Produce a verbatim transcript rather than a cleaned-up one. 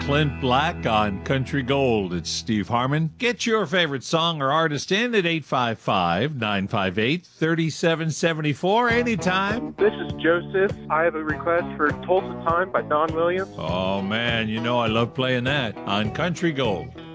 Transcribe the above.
Clint Black on Country Gold. It's Steve Harmon. Get your favorite song or artist in at eight five five, nine five eight, three seven seven four anytime. This is Joseph. I have a request for Tulsa Time by Don Williams. Oh, man, you know I love playing that on Country Gold.